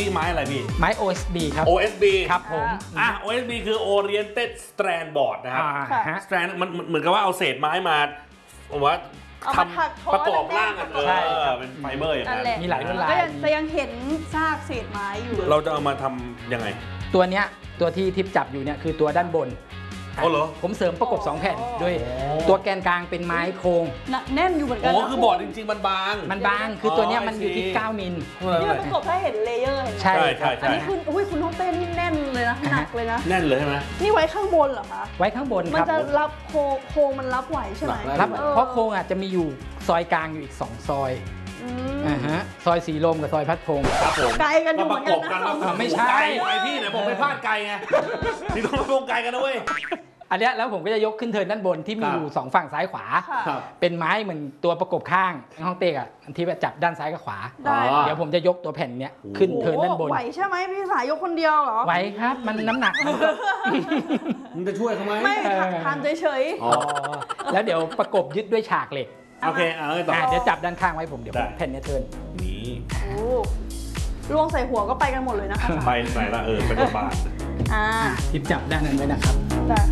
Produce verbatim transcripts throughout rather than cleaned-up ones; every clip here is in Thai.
พี่ไม้อะไรพี่ไม้ โอ เอส บี ครับโอ เอส บีครับผมอ่ะ โอ เอส บี คือ Oriented Strand Board นะครับ Strand มันเหมือนกับว่าเอาเศษไม้มาว่าทำประกอบร่างกันเออเป็นไฟเบอร์อย่างนั้นมีหลายลวดลายแต่ยังเห็นซากเศษไม้อยู่เราจะเอามาทำยังไงตัวเนี้ยตัวที่ทิปจับอยู่เนี่ยคือตัวด้านบนอ๋อเหรอผมเสริมประกบสองแผ่นด้วยตัวแกนกลางเป็นไม้โครงแน่นอยู่เหมือนกันโอ้คือบอร์ดจริงๆมันบางมันบางคือตัวเนี้ยมันอยู่ที่เก้ามิลนี่มันประกบถ้าเห็นเลเยอร์ใช่ใช่อันนี้คุณอุ้ยคุณฮ่องเต้นี่แน่นเลยนะหนักเลยนะแน่นเลยใช่ไหมนี่ไว้ข้างบนเหรอคะไว้ข้างบนมันจะรับโครงมันรับไหวใช่ไหมรับเพราะโครงอ่ะจะมีอยู่ซอยกลางอยู่อีกสองซอยอ่าฮะซอยสีลมกับซอยพัดพงครับผมไกลกันอยู่เหมือนกันนะไม่ใช่ไกลพี่ไหนบอกไม่พลาดไกลไงสีลมพัดพงไกลกันนะเว้ยอันนี้แล้วผมก็จะยกขึ้นเทิร์นด้านบนที่มีอยู่สองฝั่งซ้ายขวาเป็นไม้เหมือนตัวประกบข้างห้องเตกอ่ะที่จับด้านซ้ายกับขวาเดี๋ยวผมจะยกตัวแผ่นเนี้ยขึ้นเทิร์นด้านบนไหวใช่ไหมพี่สายยกคนเดียวเหรอไหวครับมันน้ำหนักมึงจะช่วยเขาไหมไม่ทำเฉยๆแล้วเดี๋ยวประกบยึดด้วยฉากเหล็กโอเคเอาเลยต่อเดี๋ยวจับด้านข้างไว้ผมเดี๋ยวแผ่นเนี้ยเทิร์นนี่โอ้ลวงใส่หัวก็ไปกันหมดเลยนะคะไปใส่ละเออเป็นบาทอ่าทิปจับด้านนั้นไว้นะครับได้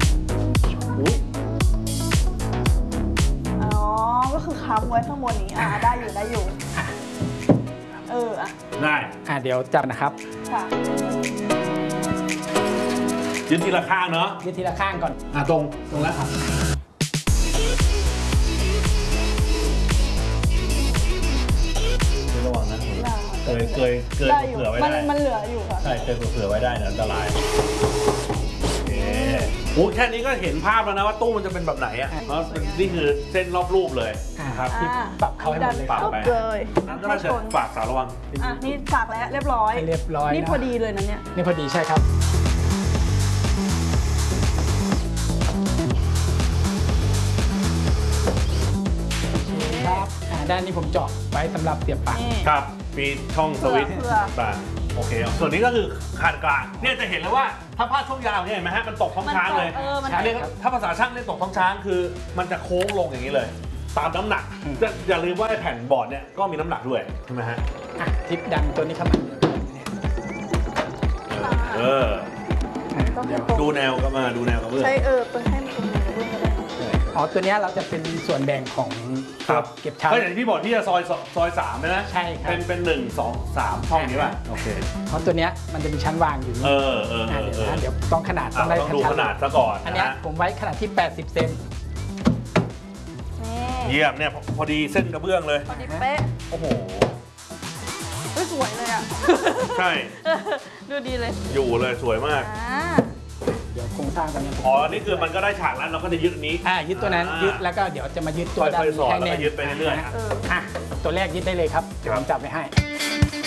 อ๋อก็คือค้ำไว้ข้างบนนี้อ่าได้อยู่ได้อยู่เอออ่ะได้อ่าเดี๋ยวจับนะครับค่ะยึดทีละข้างเนาะยึดทีละข้างก่อนอ่ะตรงตรงแล้วครับระวังนะเกยเกยเกยเผื่อไว้ได้มันเหลืออยู่ค่ะใช่เกยเผื่อไว้ได้นะอันตรายโอ้แค่นี้ก็เห็นภาพแล้วนะว่าตู้มันจะเป็นแบบไหนอ่ะเพราะนี่คือเส้นรอบรูปเลยครับที่ปรับเข้าให้หมดเลยปรับไปเลยนั่นก็น่าจะฝากสาวระวังอ่ะนี่ฝากแล้วเรียบร้อยเรียบร้อยนี่พอดีเลยนะเนี่ยนี่พอดีใช่ครับครับด้านนี้ผมเจาะไว้สำหรับเสียบปลั๊กครับมีช่องสวิตช์ต่างโอเคส่วนนี้ก็คือขนาดกลางเนี่ยจะเห็นเลยว่าถ้าพลาดช่วงยาวเนี่ยเห็นไหมฮะมันตกท้องช้างเลยถ้าภาษาช่างเรียกตกท้องช้างคือมันจะโค้งลงอย่างนี้เลยตามน้ำหนักอย่าลืมว่าแผ่นบอร์ดเนี่ยก็มีน้ำหนักด้วยใช่ไหมฮะทิปดันตัวนี้เข้ามาเออดูแนวก็มาดูแนวกับเพื่อนใช่เออเปิดให้มันตรงนี้กับเพื่อนก็ได้อ๋อตัวนี้เราจะเป็นส่วนแบ่งของเก็บชั้นก็อย่างที่บอกที่จะซอยซอยสามนะใช่ครับเป็นเป็นหนึ่งสองสามช่องนี้ป่ะโอเคเพราะตัวเนี้ยมันจะมีชั้นวางอยู่นี่เออเออเดี๋ยวนะเดี๋ยวต้องขนาดต้องได้ดูขนาดซะก่อนอันนี้ผมไว้ขนาดที่แปดสิบเซนเยี่ยมเนี่ยพอดีเส้นกระเบื้องเลยพอดีเป๊ะโอ้โหสวยเลยอ่ะใช่ดูดีเลยอยู่เลยสวยมากเดี๋ยวโครงสร้างตรงนี้อ๋อนี่คือมันก็ได้ฉากแล้วเราก็จะยึดนี้อ่ายึดตัวนั้นยึดแล้วก็เดี๋ยวจะมายึดตัวด้านนี้ให้แน่นยึดไปเรื่อยๆอ่ะตัวแรกยึดได้เลยครับเดี๋ยวผมจับไว้ให้